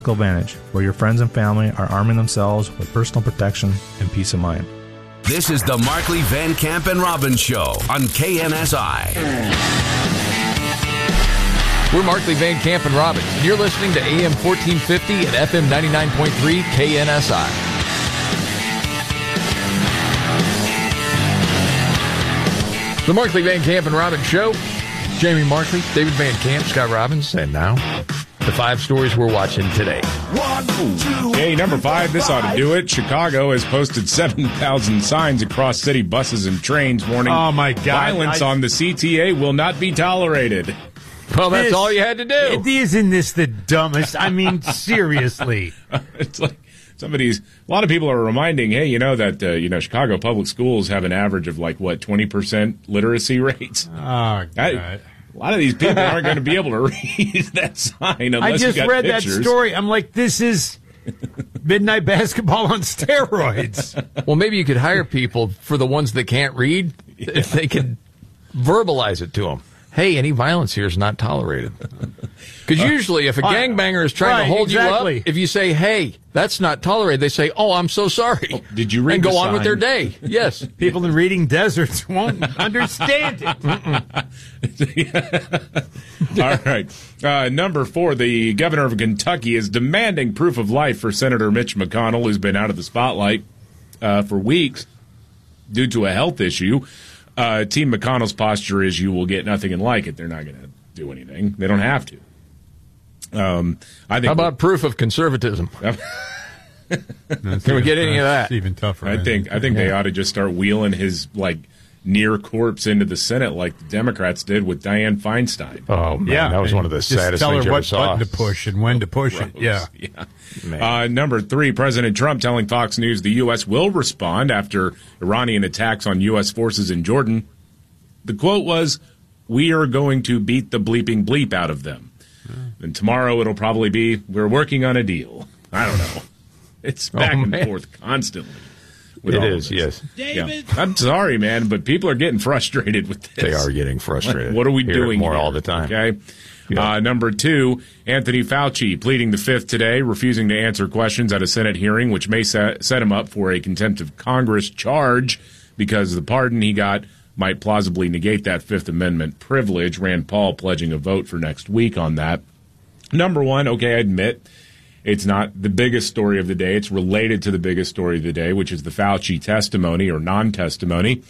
Advantage, where your friends and family are arming themselves with personal protection and peace of mind. This is the Markley, Van Camp, and Robbins Show on KNSI. We're Markley, Van Camp, and Robbins, and you're listening to AM 1450 and FM 99.3 KNSI. The Markley, Van Camp, and Robbins Show. Jamie Markley, David Van Camp, Scott Robbins, and now the 5 stories we're watching today. 1, 2. Okay, number 5, this ought to do it. Chicago has posted 7,000 signs across city buses and trains warning violence on the CTA will not be tolerated. Well, that's all you had to do. Isn't this the dumbest? I mean, seriously. It's like a lot of people are reminding, hey, that Chicago public schools have an average of 20% literacy rates. Oh, God. A lot of these people aren't going to be able to read that sign unless I just you got read pictures. that story. I'm like, this is midnight basketball on steroids. Well, maybe you could hire people for the ones that can't read if they could verbalize it to them. Hey, any violence here is not tolerated. Because usually if a gangbanger is trying to hold you up, if you say, hey, that's not tolerated, they say, oh, I'm so sorry. Oh, did you read and the go sign? on with their day. Yes. People in reading deserts won't understand it. All right. Number 4, the governor of Kentucky is demanding proof of life for Senator Mitch McConnell, who's been out of the spotlight for weeks due to a health issue. Team McConnell's posture is you will get nothing and like it. They're not going to do anything. They don't have to. I think. How about proof of conservatism? Can we get any of that? It's even tougher. I think they ought to just start wheeling his near corpse into the Senate like the Democrats did with Dianne Feinstein. Oh man, that was one of the saddest things I ever saw. Tell her what button to push and when to push it. Yeah. Number 3, President Trump telling Fox News the U.S. will respond after Iranian attacks on U.S. forces in Jordan. The quote was, "We are going to beat the bleeping bleep out of them." And tomorrow it'll probably be, "We're working on a deal." I don't know. It's back and forth constantly. It is, yes. David. Yeah. I'm sorry, man, but people are getting frustrated with this. They are getting frustrated. What are we doing more here? All the time? Okay. Yeah. Number 2, Anthony Fauci pleading the Fifth today, refusing to answer questions at a Senate hearing, which may set him up for a contempt of Congress charge because the pardon he got might plausibly negate that Fifth Amendment privilege. Rand Paul pledging a vote for next week on that. Number 1, okay, I admit, it's not the biggest story of the day. It's related to the biggest story of the day, which is the Fauci testimony or non-testimony.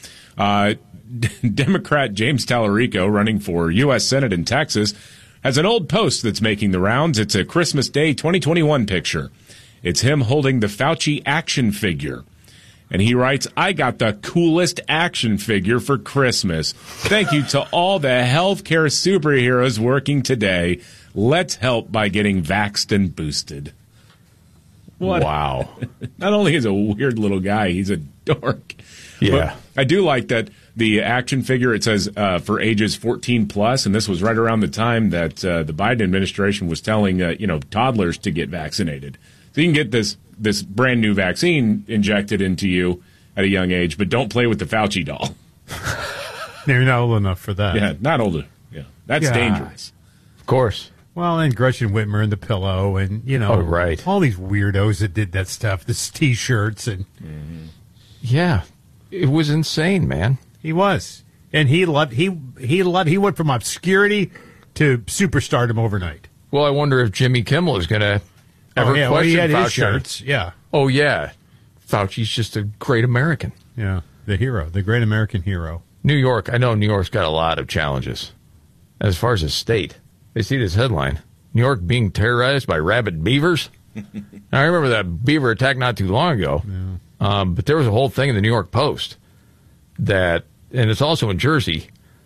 Democrat James Tallarico, running for U.S. Senate in Texas, has an old post that's making the rounds. It's a Christmas Day 2021 picture. It's him holding the Fauci action figure. And he writes, "I got the coolest action figure for Christmas. Thank you to all the healthcare superheroes working today. Let's help by getting vaxxed and boosted." What? Wow. Not only is a weird little guy, he's a dork. Yeah. But I do like that the action figure, it says for ages 14 plus, and this was right around the time that the Biden administration was telling toddlers to get vaccinated. So you can get this brand new vaccine injected into you at a young age, but don't play with the Fauci doll. You're not old enough for that. Yeah, not old. Yeah, that's dangerous. Of course. Well, and Gretchen Whitmer and the pillow, and right. all these weirdos that did that stuff, this T-shirts and yeah, it was insane, man. He was, and he went from obscurity to superstardom overnight. Well, I wonder if Jimmy Kimmel is going to ever question he had Fauci. his shirts. Yeah. Oh yeah, Fauci's just a great American. Yeah, the hero, the great American hero. New York, I know New York's got a lot of challenges as far as a state. They see this headline, New York being terrorized by rabid beavers. I remember that beaver attack not too long ago, but there was a whole thing in the New York Post that, and it's also in Jersey,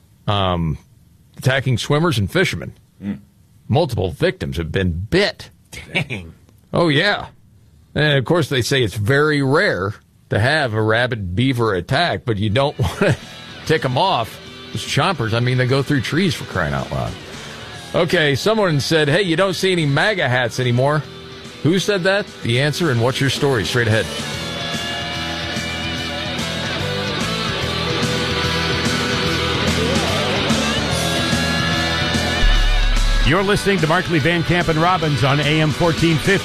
attacking swimmers and fishermen. Multiple victims have been bit. Dang. Oh, yeah. And, of course, they say it's very rare to have a rabid beaver attack, but you don't want to tick them off. Those chompers, I mean, they go through trees for crying out loud. Okay, someone said, hey, you don't see any MAGA hats anymore. Who said that? The answer and what's your story? Straight ahead. You're listening to Markley, Van Camp, and Robbins on AM 1450.